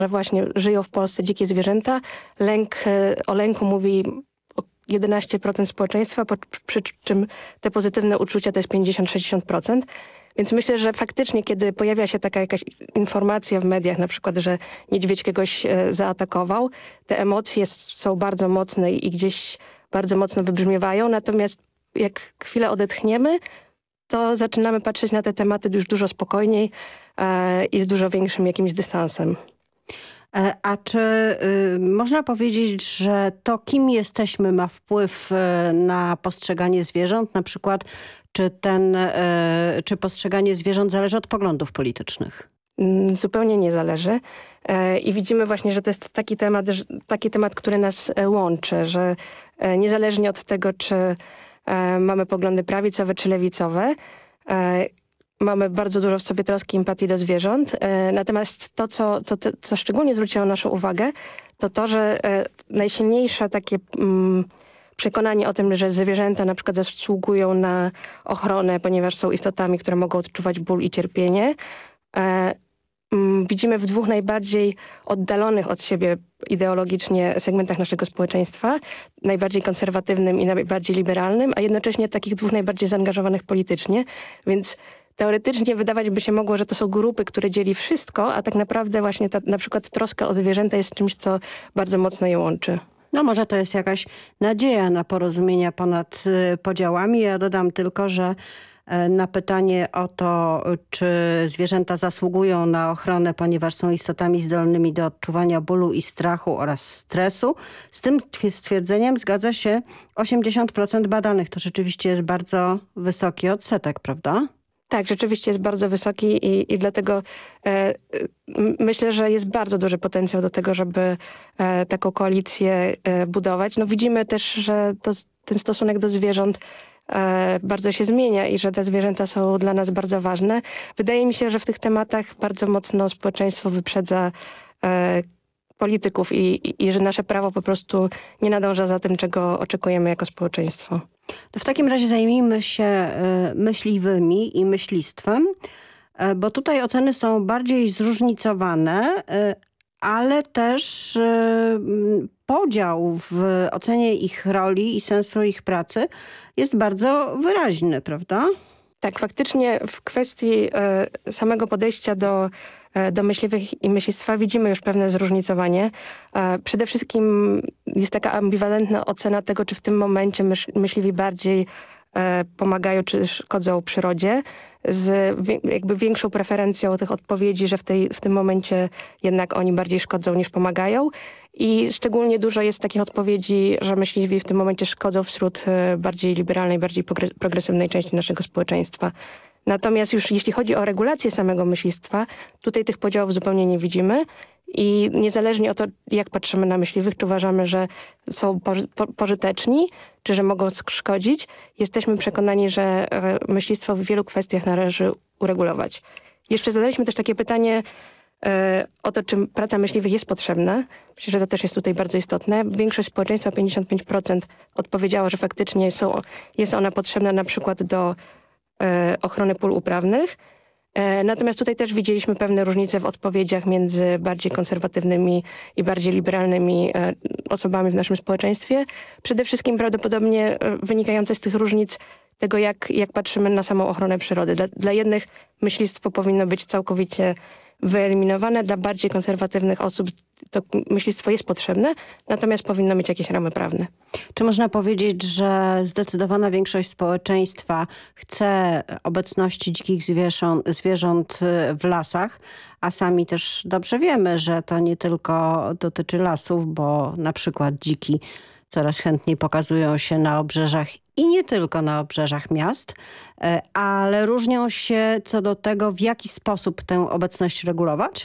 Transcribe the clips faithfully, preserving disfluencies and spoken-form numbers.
że właśnie żyją w Polsce dzikie zwierzęta. Lęk, o lęku mówi jedenaście procent społeczeństwa, przy czym te pozytywne uczucia to jest pięćdziesiąt do sześćdziesięciu procent. Więc myślę, że faktycznie, kiedy pojawia się taka jakaś informacja w mediach, na przykład, że niedźwiedź kogoś zaatakował, te emocje są bardzo mocne i gdzieś bardzo mocno wybrzmiewają. Natomiast jak chwilę odetchniemy, to zaczynamy patrzeć na te tematy już dużo spokojniej e, i z dużo większym jakimś dystansem. A czy y, można powiedzieć, że to, kim jesteśmy, ma wpływ y, na postrzeganie zwierząt? Na przykład, czy, ten, y, czy postrzeganie zwierząt zależy od poglądów politycznych? Zupełnie nie zależy. E, I widzimy właśnie, że to jest taki temat, że, taki temat, który nas łączy, że e, niezależnie od tego, czy e, mamy poglądy prawicowe czy lewicowe, e, mamy bardzo dużo w sobie troski, empatii do zwierząt. E, natomiast to co, to, co szczególnie zwróciło naszą uwagę, to to, że e, najsilniejsze takie mm, przekonanie o tym, że zwierzęta na przykład zasługują na ochronę, ponieważ są istotami, które mogą odczuwać ból i cierpienie, e, mm, widzimy w dwóch najbardziej oddalonych od siebie ideologicznie segmentach naszego społeczeństwa, najbardziej konserwatywnym i najbardziej liberalnym, a jednocześnie takich dwóch najbardziej zaangażowanych politycznie, więc teoretycznie wydawać by się mogło, że to są grupy, które dzieli wszystko, a tak naprawdę właśnie ta na przykład troska o zwierzęta jest czymś, co bardzo mocno je łączy. No może to jest jakaś nadzieja na porozumienia ponad y, podziałami. Ja dodam tylko, że y, na pytanie o to, czy zwierzęta zasługują na ochronę, ponieważ są istotami zdolnymi do odczuwania bólu i strachu oraz stresu, z tym stwierdzeniem zgadza się osiemdziesiąt procent badanych. To rzeczywiście jest bardzo wysoki odsetek, prawda? Tak, rzeczywiście jest bardzo wysoki i, i dlatego e, myślę, że jest bardzo duży potencjał do tego, żeby e, taką koalicję e, budować. No widzimy też, że to, ten stosunek do zwierząt e, bardzo się zmienia i że te zwierzęta są dla nas bardzo ważne. Wydaje mi się, że w tych tematach bardzo mocno społeczeństwo wyprzedza e, polityków i, i, i że nasze prawo po prostu nie nadąża za tym, czego oczekujemy jako społeczeństwo. To w takim razie zajmijmy się y, myśliwymi i myślistwem, y, bo tutaj oceny są bardziej zróżnicowane, y, ale też y, podział w ocenie ich roli i sensu ich pracy jest bardzo wyraźny, prawda? Tak, faktycznie w kwestii y, samego podejścia do, y, do myśliwych i myślistwa widzimy już pewne zróżnicowanie. Y, przede wszystkim jest taka ambiwalentna ocena tego, czy w tym momencie mysz, myśliwi bardziej y, pomagają, czy szkodzą przyrodzie, z wie, jakby większą preferencją tych odpowiedzi, że w, tej, w tym momencie jednak oni bardziej szkodzą niż pomagają. I szczególnie dużo jest takich odpowiedzi, że myśliwi w tym momencie szkodzą wśród bardziej liberalnej, bardziej progresywnej części naszego społeczeństwa. Natomiast już jeśli chodzi o regulację samego myślistwa, tutaj tych podziałów zupełnie nie widzimy i niezależnie o to, jak patrzymy na myśliwych, czy uważamy, że są poży po pożyteczni, czy że mogą szkodzić, jesteśmy przekonani, że myślistwo w wielu kwestiach należy uregulować. Jeszcze zadaliśmy też takie pytanie o to, czy praca myśliwych jest potrzebna. Myślę, że to też jest tutaj bardzo istotne. Większość społeczeństwa, pięćdziesiąt pięć procent, odpowiedziała, że faktycznie są, jest ona potrzebna na przykład do e, ochrony pól uprawnych. E, natomiast tutaj też widzieliśmy pewne różnice w odpowiedziach między bardziej konserwatywnymi i bardziej liberalnymi e, osobami w naszym społeczeństwie. Przede wszystkim prawdopodobnie wynikające z tych różnic tego, jak, jak patrzymy na samą ochronę przyrody. Dla, dla jednych myślistwo powinno być całkowicie wyeliminowane, dla bardziej konserwatywnych osób to myślistwo jest potrzebne, natomiast powinno mieć jakieś ramy prawne. Czy można powiedzieć, że zdecydowana większość społeczeństwa chce obecności dzikich zwierząt, zwierząt w lasach, a sami też dobrze wiemy, że to nie tylko dotyczy lasów, bo na przykład dziki coraz chętniej pokazują się na obrzeżach i nie tylko na obrzeżach miast, ale różnią się co do tego, w jaki sposób tę obecność regulować?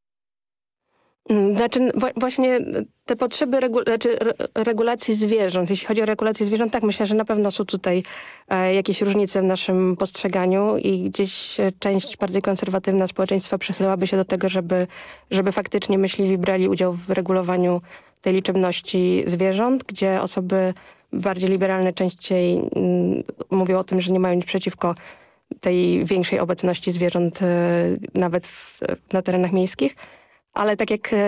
Znaczy właśnie te potrzeby regu znaczy, regulacji zwierząt, jeśli chodzi o regulację zwierząt, tak myślę, że na pewno są tutaj e, jakieś różnice w naszym postrzeganiu i gdzieś część bardziej konserwatywna społeczeństwa przychylałaby się do tego, żeby, żeby faktycznie myśliwi brali udział w regulowaniu tej liczebności zwierząt, gdzie osoby bardziej liberalne częściej mm, mówią o tym, że nie mają nic przeciwko tej większej obecności zwierząt e, nawet w, na terenach miejskich. ale tak jak